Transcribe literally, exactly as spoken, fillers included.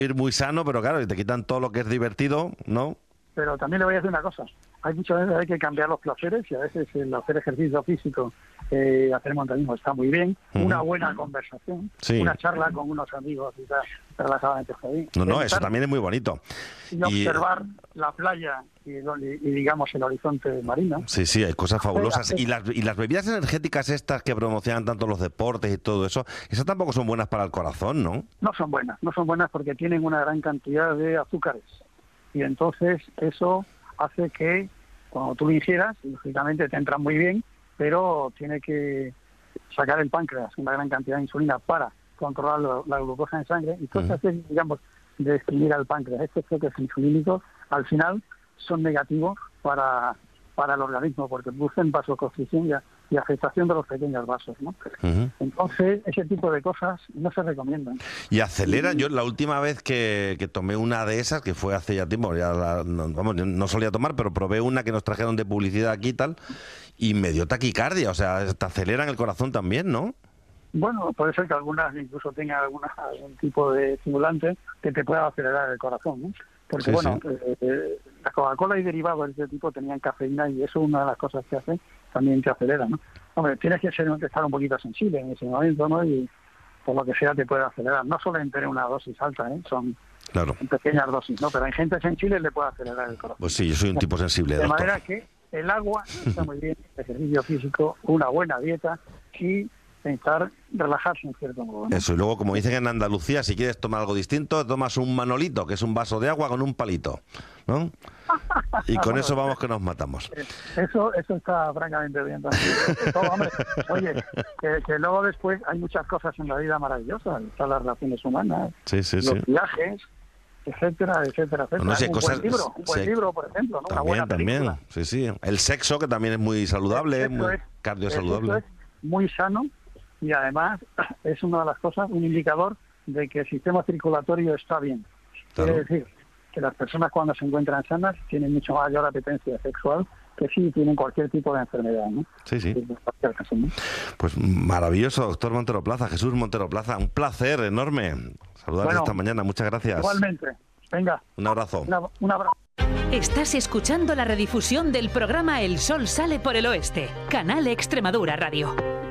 Ir muy sano, pero claro, te quitan todo lo que es divertido, ¿no? Pero también le voy a decir una cosa. Hay muchas veces hay que cambiar los placeres y a veces el hacer ejercicio físico, eh, hacer montañismo está muy bien. Uh-huh. Una buena conversación, sí. Una charla con unos amigos y tal, relajadamente está bien. No, no, eso también es muy bonito. Y, y observar la playa y, y, y digamos el horizonte marino. Sí, sí, hay cosas fabulosas. Y las, y las bebidas energéticas estas que promocionan tanto los deportes y todo eso, esas tampoco son buenas para el corazón, ¿no? No son buenas, no son buenas porque tienen una gran cantidad de azúcares. Y entonces eso hace que cuando tú lo ingieras, lógicamente te entran muy bien, pero tiene que sacar el páncreas una gran cantidad de insulina para controlar lo, la glucosa en sangre y cosas, uh-huh. digamos, de exprimir al páncreas. Estos choques insulínicos al final son negativos para, para el organismo porque producen vasoconstricción y, y afectación de los pequeños vasos, ¿no? Uh-huh. Entonces, ese tipo de cosas no se recomiendan. Y aceleran. Yo la última vez que, que tomé una de esas, que fue hace ya tiempo, ya la, no, vamos, no solía tomar, pero probé una que nos trajeron de publicidad aquí y tal, y me dio taquicardia. O sea, te aceleran el corazón también, ¿no? Bueno, puede ser que algunas incluso tengan alguna, algún tipo de estimulante que te pueda acelerar el corazón, ¿no? Porque, sí, bueno, sí. Eh, eh, la Coca-Cola y derivados de este tipo tenían cafeína y eso es una de las cosas que hace, también te acelera, ¿no? Hombre, tienes que ser, estar un poquito sensible en ese momento, ¿no? Y por lo que sea te puede acelerar. No solo en tener una dosis alta, ¿eh? Son claro. pequeñas dosis, ¿no? Pero hay gente sensible le puede acelerar el corazón. Pues sí, yo soy un tipo sensible. De doctor. manera que el agua está muy bien, ejercicio físico, una buena dieta y pensar relajarse en cierto modo, ¿no? Eso, y luego, como dicen en Andalucía, si quieres tomar algo distinto, tomas un manolito, que es un vaso de agua con un palito, ¿no? Y con bueno, eso vamos que nos matamos. Eso eso está francamente bien también. Todo, hombre, oye, que, que luego después hay muchas cosas en la vida maravillosas, están las relaciones humanas, sí, sí, los sí. viajes, etcétera, etcétera, etcétera. No, no, si un cosas, buen libro, un buen sí, libro, por ejemplo, ¿no? También, una buena película. también, sí, sí. El sexo, que también es muy saludable, muy es, cardiosaludable. Es muy sano y además es una de las cosas, un indicador de que el sistema circulatorio está bien. Claro. Quiere decir que las personas cuando se encuentran sanas tienen mucho mayor apetencia sexual que si tienen cualquier tipo de enfermedad, ¿no? Sí, sí. Caso, ¿no? Pues maravilloso, doctor Montero Plaza, Jesús Montero Plaza, un placer enorme saludarle bueno, esta mañana, muchas gracias. Igualmente, venga. Un abrazo. Una, un abrazo. Estás escuchando la redifusión del programa El Sol Sale por el Oeste, Canal Extremadura Radio.